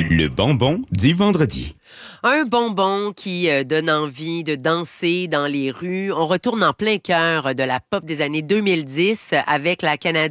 Le bonbon du vendredi. Un bonbon qui donne envie de danser dans les rues. On retourne en plein cœur de la pop des années 2010 avec la Canadienne